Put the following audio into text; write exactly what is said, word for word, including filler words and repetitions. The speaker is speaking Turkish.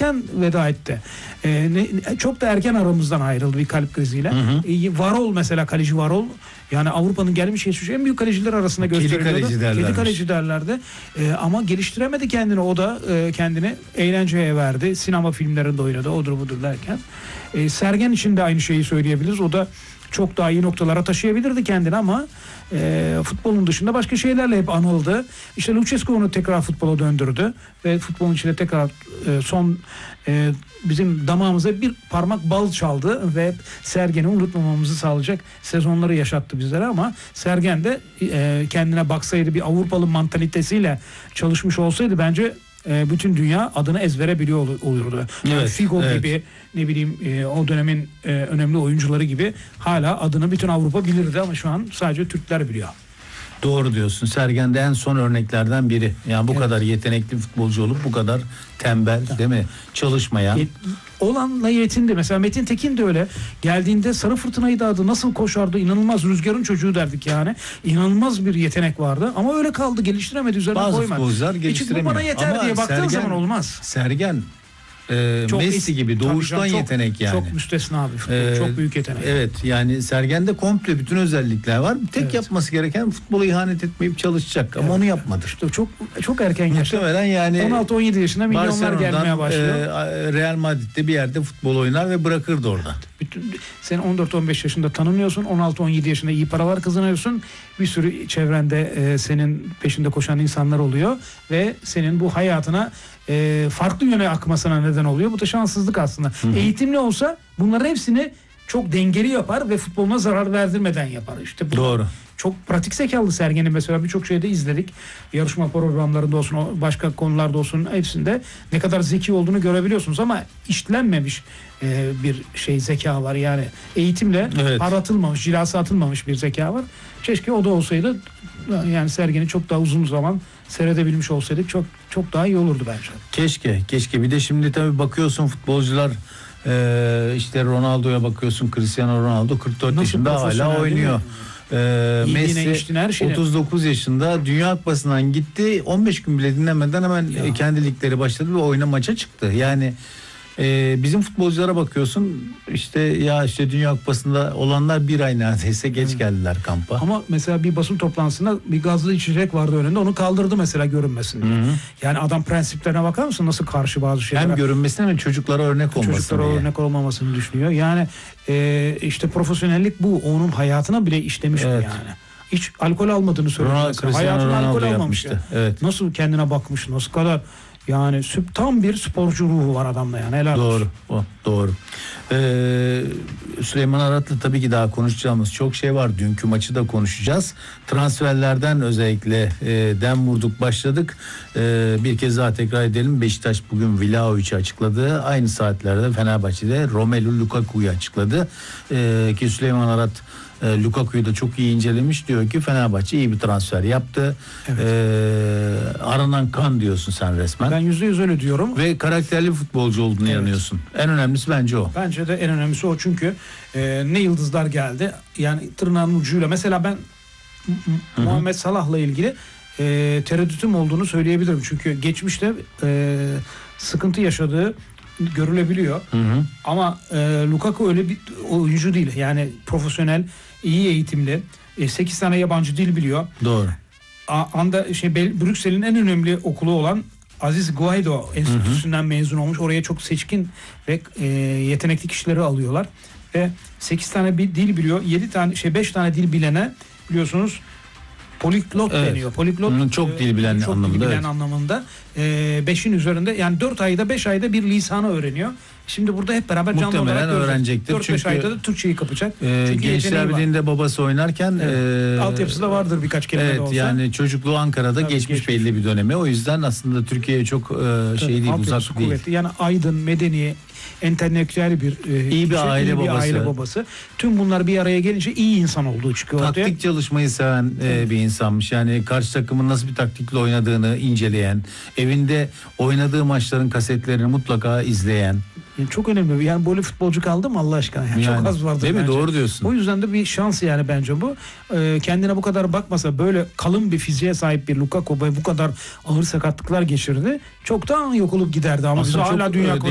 erken veda etti. E, ne, çok da erken aramızdan ayrıldı bir kalp kriziyle. Hı hı. E, Varol mesela, kaleci Varol. Yani Avrupa'nın gelmiş geçmiş en büyük kaleciler arasında gösteriliyordu. Kedi kaleci derlermiş. Kedi kaleci derlerdi. E, ama geliştiremedi kendini. O da e, kendini eğlenceye verdi. Sinema filmlerinde oynadı. Odur budur derken. E, Sergen için de aynı şeyi söyleyebiliriz. O da çok daha iyi noktalara taşıyabilirdi kendini ama e, futbolun dışında başka şeylerle hep anıldı. İşte Lucescu onu tekrar futbola döndürdü ve futbolun içinde tekrar e, son e, bizim damağımıza bir parmak bal çaldı ve Sergen'i unutmamamızı sağlayacak sezonları yaşattı bizlere ama Sergen de e, kendine baksaydı, bir Avrupalı mantalitesiyle çalışmış olsaydı bence e, bütün dünya adını ezbere biliyor ol, olurdu. Evet, yani Figo evet. gibi, ne bileyim e, o dönemin e, önemli oyuncuları gibi hala adını bütün Avrupa bilirdi ama şu an sadece Türkler biliyor. Doğru diyorsun. Sergen de en son örneklerden biri. Yani bu evet. kadar yetenekli futbolcu olup bu kadar tembel, evet. değil mi? Çalışmayan. Ye- olanla yetindi. Mesela Metin Tekin de öyle. Geldiğinde Sarı Fırtına'ydı adı. Nasıl koşardı? İnanılmaz. Rüzgarın çocuğu derdik yani. İnanılmaz bir yetenek vardı. Ama öyle kaldı. Geliştiremedi. Üzerine bazı koymadı. Bazı futbolcular geliştiremiyor. Bu bana yeter ama diye baktığın Sergen, zaman olmaz. Sergen Ee, Messi es- gibi doğuştan canım, çok, yetenek yani. Çok müstesna bir futbol, ee, çok büyük yetenek. Evet, yani Sergen'de komple bütün özellikler var. Tek evet. yapması gereken futbola ihanet etmeyip çalışacak ama evet. onu yapmadı. İşte çok çok erken yaşta. Muhtemelen yani on altı on yedi yaşında milyonlar gelmeye başlıyor. E, Real Madrid'de bir yerde futbol oynar ve bırakırdı orada. Bütün, sen on dört on beş yaşında tanınıyorsun, on altı on yedi yaşında iyi paralar kazanıyorsun. Bir sürü çevrende e, senin peşinde koşan insanlar oluyor ve senin bu hayatına e, farklı yöne akmasına neden oluyor. Bu da şanssızlık aslında. Hı-hı. Eğitimli olsa bunların hepsini çok dengeli yapar ve futboluna zarar verdirmeden yapar. İşte bu doğru. Çok pratik zekalı Sergen'i mesela birçok şeyde izledik. Yarışma programlarında olsun, başka konularda olsun, hepsinde ne kadar zeki olduğunu görebiliyorsunuz ama işlenmemiş e, bir şey zeka var. Yani eğitimle evet. aratılmamış, cilası atılmamış bir zeka var. Keşke o da olsaydı, yani Sergen'i çok daha uzun zaman seyredebilmiş olsaydık çok çok daha iyi olurdu bence. Keşke, keşke. Bir de şimdi tabii bakıyorsun futbolcular, e, işte Ronaldo'ya bakıyorsun, Cristiano Ronaldo kırk dört nasıl yaşında hala oynuyor. Ee, Messi otuz dokuz yaşında Dünya Kupası'ndan gitti, on beş gün bile dinlemeden hemen ya. kendi ligleri başladı ve oyuna maça çıktı. Yani e, bizim futbolculara bakıyorsun, işte ya işte Dünya Kupası'nda olanlar bir ay neredeyse geç evet. geldiler kampa. Ama mesela bir basın toplantısında bir gazlı içecek vardı önünde, onu kaldırdı mesela görünmesin diye. Hı-hı. Yani adam prensiplerine bakar mısın nasıl karşı bazı şeyler. Hem görünmesine hem çocuklara örnek olmasını. Çocuklara yani. örnek olmamasını düşünüyor. Yani e, işte profesyonellik bu. Onun hayatına bile işlemiş evet. yani. Hiç alkol almadığını söylüyor. Hayatında alkol almamış. Ya. Evet. Nasıl kendine bakmış, nasıl kadar yani tam bir sporcu ruhu var adamda yani. Helal doğru. O, doğru. Ee, Süleyman Arat'la tabii ki daha konuşacağımız çok şey var. Dünkü maçı da konuşacağız. Transferlerden özellikle e, dem vurduk başladık. E, bir kez daha tekrar edelim. Beşiktaş bugün Vlahovic'i açıkladı. Aynı saatlerde Fenerbahçe'de Romelu Lukaku'yu açıkladı. E, ki Süleyman Arat E, Lukaku'yu da çok iyi incelemiş, diyor ki Fenerbahçe iyi bir transfer yaptı. Evet. E, aranan kan diyorsun sen resmen. Ben yüzde yüz öyle diyorum. Ve karakterli futbolcu olduğunu evet. inanıyorsun. En önemlisi bence o. Bence de en önemlisi o, çünkü e, ne yıldızlar geldi. Yani tırnağın ucuyla mesela ben M- Muhammed Salah'la ilgili e, tereddütüm olduğunu söyleyebilirim. Çünkü geçmişte e, sıkıntı yaşadığı görülebiliyor. Hı hı. Ama e, Lukaku öyle bir oyuncu değil. Yani profesyonel, iyi eğitimli, e, sekiz tane yabancı dil biliyor. Doğru. A, anda şey Brüksel'in en önemli okulu olan Aziz Guaido Enstitüsü'nden hı hı. mezun olmuş. Oraya çok seçkin ve e, yetenekli kişileri alıyorlar. Ve sekiz tane bir dil biliyor. yedi tane şey beş tane dil bilene biliyorsunuz poliglot evet. deniyor. Poliglot çok dil bilen çok anlamında. Dil bilen evet. anlamında. beşin üzerinde, yani dört ayda beş ayda bir lisanı öğreniyor. Şimdi burada hep beraber canlı muhtemelen olarak öğrenecektir. dört beş ayda da Türkçeyi kapacak. E, Gençler Birliği'nde babası oynarken evet. e, altyapısı da vardır birkaç kelime evet, de olsa. Yani çocukluğu Ankara'da tabii geçmiş, geçmiş belli bir dönemi. O yüzden aslında Türkiye'ye çok e, şey değil, uzak değil. Kuvvetli. Yani aydın, medeni, entelektüel bir e, iyi bir, aile, iyi bir babası. aile babası. Tüm bunlar bir araya gelince iyi insan olduğu çıkıyor ortaya. Taktik çalışmayı seven e, bir insanmış. Yani karşı takımın nasıl bir taktikle oynadığını inceleyen, evinde oynadığı maçların kasetlerini mutlaka izleyen. Yani çok önemli. Yani böyle futbolcu kaldı mı Allah aşkına? Yani yani, çok az vardır değil bence. mi? Doğru diyorsun. O yüzden de bir şans yani bence bu. Ee, kendine bu kadar bakmasa, böyle kalın bir fiziğe sahip bir Lukaku bu kadar ağır sakatlıklar geçirdi. Çoktan yok olup giderdi ama biz hala dünya